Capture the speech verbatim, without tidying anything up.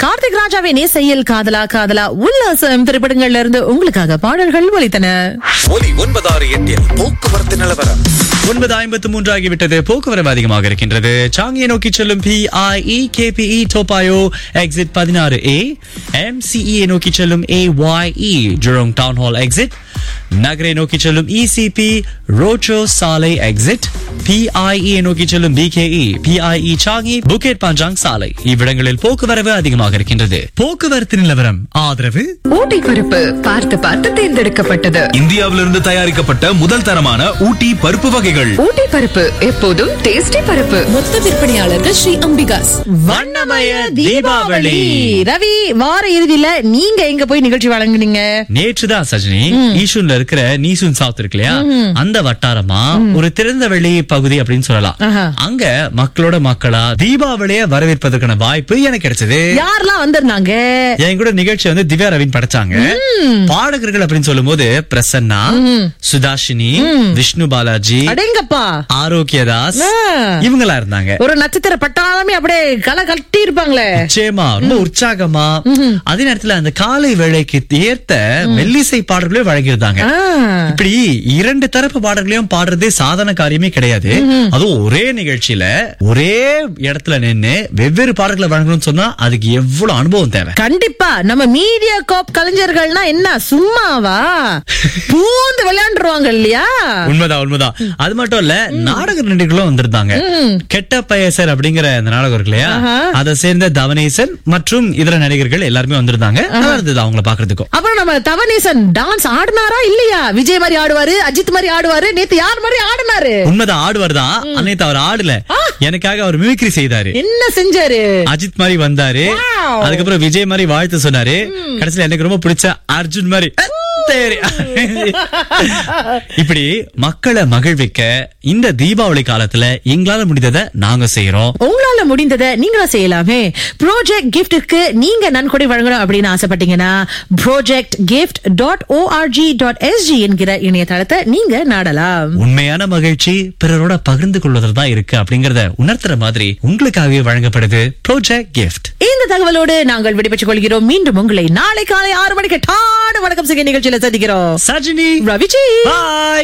கார்த்திக் ராஜாவின் இசையில் காதலா காதலா உல்லாசம் திரைப்படங்கள்ல இருந்து உங்களுக்காக பாடல்கள் ஒலித்தன. ஒலி ஒன்பதாறு எட்டில் போக்குவரத்து நிலவரம். ஒன்பது ஐம்பத்து மூன்று ஆகிவிட்டது. போக்குவரவு அதிகமாக இருக்கின்றது. சாங்கியை நோக்கி செல்லும் பிஐஇ கேபிஇ டோபாயோ எக்ஸிட் பதினாறு ஏ, எம்சிஇ நோக்கி செல்லும் AYE Jurong town hall exit, நகரை நோக்கி செல்லும் இசிபி ரோச்சோ சாலை எக்ஸிட், பிஐஇ நோக்கி செல்லும் பிகேஇ பிஐஇ சாங்கி புக்கெட் பாஞ்சாங் சாலை இவ்விடங்களில் போக்குவரவு அதிகமாக இருக்கின்றது. போக்குவரத்து நிலவரம் ஆதரவு ஊட்டி பருப்பு பார்த்து பார்த்து தேர்ந்தெடுக்கப்பட்டது. இந்தியாவிலிருந்து தயாரிக்கப்பட்ட முதல் தரமான ஊட்டி பருப்பு வகைகள். ஊட்டி பருப்பு எப்போதும் டேஸ்டி பருப்பு. மொத்த விற்பனையாளர்கள் ஸ்ரீ அம்பிகாஸ். வண்ணமய தீபாவளி. ரவி, வார இறுதியில நீங்க எங்க போய் நிகழ்ச்சி வழங்குனீங்க? நேற்றுதான் சஜினி, ஈஷூன்ல இருக்கிற நீசூன் சவுத் இருக்கு இல்லையா, அந்த வட்டாரமா ஒரு திறந்த வெளி பகுதி அப்படின்னு சொல்லலாம். அங்க மக்களோட மக்களா தீபாவளியை வரவேற்பதற்கான வாய்ப்பு எனக்கு கிடைச்சது. யாரெல்லாம் வந்திருந்தாங்க? என் கூட நிகழ்ச்சி வந்து திவ்யா ரவின் படைச்சாங்க. பாடகர்கள் அப்படின்னு சொல்லும் போது பிரசன்னா, சுதாஷினி, விஷ்ணு பாலாஜி, அடேங்கப்பா, ஆரோக்கியதாஸ் இவங்களா இருந்தாங்க. ஒரு நட்சத்திர பட்டாளமே அப்படியே களை கட்டி இருப்பாங்களே. நிச்சயமா ரொம்ப உற்சாகமா. அதே நேரத்துல அந்த காலை வேளைக்கு ஏற்ற மெல்லிசை பாடல்களே வழங்கியிருந்தாங்க. இப்படி இரண்டு தரப்பு பாடல்களையும் பாடுறதே சாதாரண காரியமே கிடையாது. அதுவும் ஒரே நிகழ்ச்சியில ஒரே இடத்துல நின்னு வெவ்வேறு பாடல்களை வழங்கணும்னு சொன்னா அதுக்கு எவ்வளவு அனுபவம் தேவை. கண்டிப்பா. நம்ம மீடியா கோப் கலைஞர்கள்னா என்ன சும்மாவா பூந்து விளையாண்டுருவாங்க இல்லையா? உண்மைதான் உண்மைதான். அது மட்டும் இல்ல, நாடக நடிகர்களும் வந்திருந்தாங்க. கெட்ட பயசர் அப்படிங்கிற அந்த நாடகம் இருக்கு இல்லையா, அதை சேர்ந்த தவனேசன் மற்றும் இதர நடிகர்கள் எல்லாருமே வந்திருந்தாங்க. நல்லா இருந்தது அவங்களை பாக்குறதுக்கும். அப்புறம் நம்ம தவனேசன் டான்ஸ் ஆடினாரா இல்லையா? விஜய் மாதிரி ஆடுவாரு, அஜித் மாதிரி ஆடுவாரு. நேத்து யார் மாதிரி ஆடினாரு? உண்மைதான், ஆடுவார் தான். நேத்து அவர் ஆடல, எனக்காக அவர் மிமிக்ரி செய்தாரு. என்ன செஞ்சாரு? அஜித் மாதிரி வந்தாரு, அதுக்கப்புறம் விஜய் மாதிரி வாழ்த்து சொன்னாரு, கடைசியில எனக்கு ரொம்ப பிடிச்ச அர்ஜுன் மாதிரி இப்படி மக்களை மகிழ்விக்க இந்த தீபாவளி காலத்துல எங்களால முடிந்ததை நாங்க செய்யறோம். உங்களால முடிந்ததை நீங்களும் செய்யலாமே. ப்ராஜெக்ட் கிஃப்ட்க்கு நீங்க நன்கொடை வழங்கணும் அப்படின்னு ஆசைப்பட்டீங்கன்னா project gift dot O R G dot SG என்கிற இணையதளத்தை நீங்க நாடலாம். உண்மையான மகிழ்ச்சி பிறரோட பகிர்ந்து கொள்வதில் தான் இருக்கு அப்படிங்கறத உணர்த்துற மாதிரி உங்களுக்காகவே வழங்கப்படுது ப்ராஜெக்ட் கிஃப்ட். இந்த தகவலோடு நாங்கள் விடைபெற்றுக் கொள்கிறோம். மீண்டும் உங்களை நாளை காலை ஆறு மணிக்கு டாடு வணக்கம் செய்ய நிகழ்ச்சியில சந்திக்கிறோம். சஜினி, ரவிஜி, பாய்.